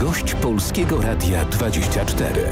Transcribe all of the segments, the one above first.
Gość Polskiego Radia 24.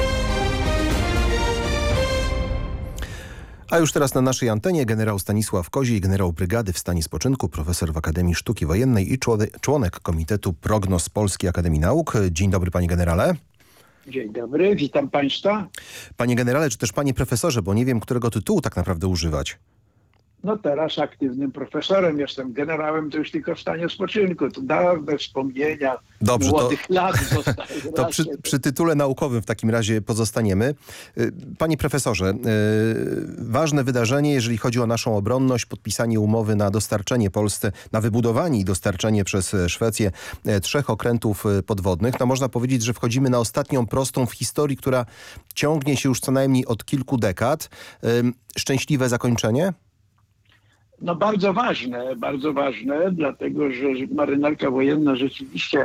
A już teraz na naszej antenie generał Stanisław Koziej, generał brygady w stanie spoczynku, profesor w Akademii Sztuki Wojennej i członek Komitetu Prognoz Polskiej Akademii Nauk. Dzień dobry, panie generale. Dzień dobry, witam państwa. Panie generale, czy też panie profesorze, bo nie wiem, którego tytułu tak naprawdę używać. No teraz aktywnym profesorem jestem, generałem to już tylko w stanie spoczynku. To dawne wspomnienia młodych lat zostały. To przy tytule naukowym w takim razie pozostaniemy. Panie profesorze, ważne wydarzenie, jeżeli chodzi o naszą obronność, podpisanie umowy na dostarczenie Polsce, na wybudowanie i dostarczenie przez Szwecję 3 okrętów podwodnych. No można powiedzieć, że wchodzimy na ostatnią prostą w historii, która ciągnie się już co najmniej od kilku dekad. Szczęśliwe zakończenie? No bardzo ważne, dlatego że marynarka wojenna rzeczywiście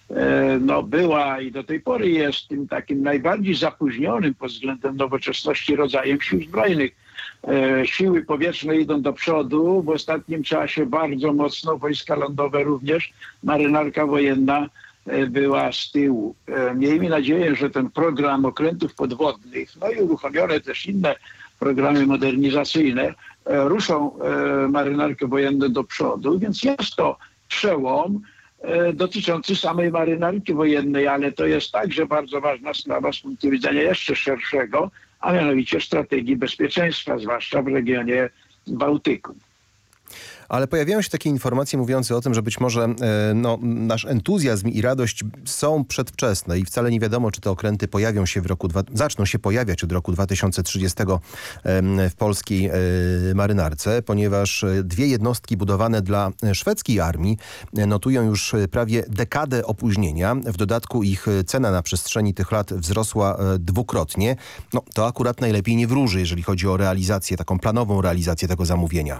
była i do tej pory jest tym takim najbardziej zapóźnionym pod względem nowoczesności rodzajem sił zbrojnych. Siły powietrzne idą do przodu, w ostatnim czasie bardzo mocno, wojska lądowe również, marynarka wojenna była z tyłu. Miejmy nadzieję, że ten program okrętów podwodnych, no i uruchomione też inne programy modernizacyjne, ruszą marynarkę wojenną do przodu, więc jest to przełom dotyczący samej marynarki wojennej, ale to jest także bardzo ważna sprawa z punktu widzenia jeszcze szerszego, a mianowicie strategii bezpieczeństwa, zwłaszcza w regionie Bałtyku. Ale pojawiają się takie informacje mówiące o tym, że być może nasz entuzjazm i radość są przedwczesne i wcale nie wiadomo, czy te okręty pojawią się zaczną się pojawiać od roku 2030 w polskiej marynarce, ponieważ 2 jednostki budowane dla szwedzkiej armii notują już prawie dekadę opóźnienia. W dodatku ich cena na przestrzeni tych lat wzrosła dwukrotnie. No, to akurat najlepiej nie wróży, jeżeli chodzi o realizację, taką planową realizację tego zamówienia.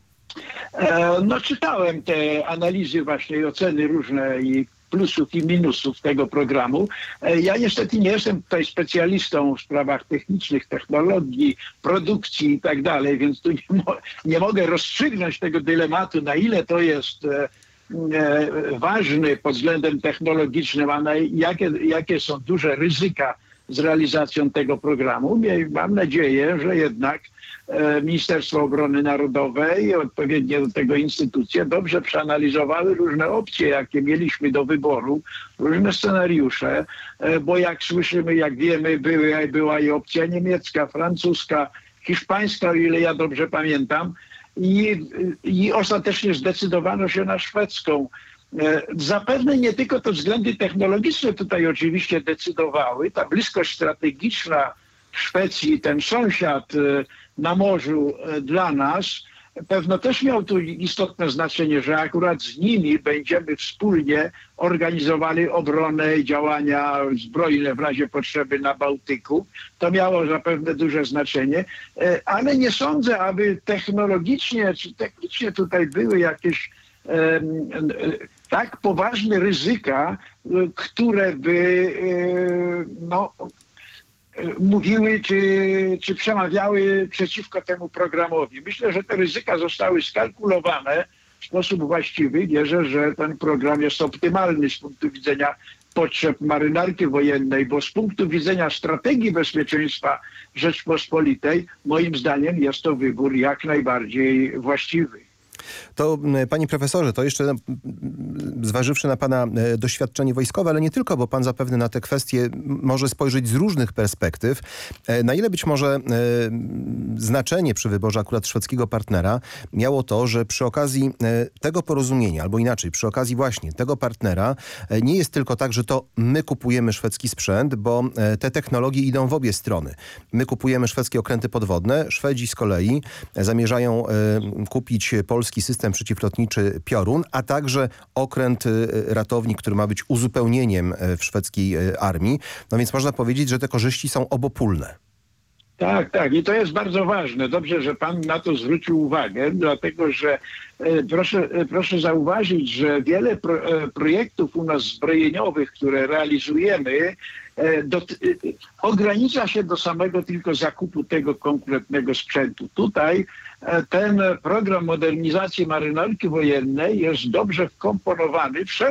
No czytałem te analizy właśnie i oceny różne i plusów i minusów tego programu. Ja niestety nie jestem tutaj specjalistą w sprawach technicznych, technologii, produkcji i tak dalej, więc tu nie mogę rozstrzygnąć tego dylematu, na ile to jest ważny pod względem technologicznym, a jakie są duże ryzyka z realizacją tego programu. Mam nadzieję, że jednak Ministerstwo Obrony Narodowej i odpowiednie do tego instytucje dobrze przeanalizowały różne opcje, jakie mieliśmy do wyboru, różne scenariusze, bo jak słyszymy, jak wiemy, była i opcja niemiecka, francuska, hiszpańska, o ile ja dobrze pamiętam, i ostatecznie zdecydowano się na szwedzką. Zapewne nie tylko te względy technologiczne tutaj oczywiście decydowały. Ta bliskość strategiczna Szwecji, ten sąsiad na morzu dla nas, pewno też miał tu istotne znaczenie, że akurat z nimi będziemy wspólnie organizowali obronę i działania zbrojne w razie potrzeby na Bałtyku. To miało zapewne duże znaczenie, ale nie sądzę, aby technologicznie czy technicznie tutaj były jakieś tak poważne ryzyka, które by mówiły czy przemawiały przeciwko temu programowi. Myślę, że te ryzyka zostały skalkulowane w sposób właściwy. Wierzę, że ten program jest optymalny z punktu widzenia potrzeb marynarki wojennej, bo z punktu widzenia strategii bezpieczeństwa Rzeczpospolitej, moim zdaniem jest to wybór jak najbardziej właściwy. To panie profesorze, to jeszcze zważywszy na pana doświadczenie wojskowe, ale nie tylko, bo pan zapewne na te kwestie może spojrzeć z różnych perspektyw. Na ile być może znaczenie przy wyborze akurat szwedzkiego partnera miało to, że przy okazji tego porozumienia, albo inaczej, przy okazji właśnie tego partnera nie jest tylko tak, że to my kupujemy szwedzki sprzęt, bo te technologie idą w obie strony. My kupujemy szwedzkie okręty podwodne, Szwedzi z kolei zamierzają kupić polski system przeciwlotniczy Piorun, a także okręt ratownik, który ma być uzupełnieniem w szwedzkiej armii. No więc można powiedzieć, że te korzyści są obopólne. Tak. I to jest bardzo ważne. Dobrze, że pan na to zwrócił uwagę, dlatego że proszę zauważyć, że wiele projektów u nas zbrojeniowych, które realizujemy, ogranicza się do samego tylko zakupu tego konkretnego sprzętu. Tutaj ten program modernizacji marynarki wojennej jest dobrze wkomponowany w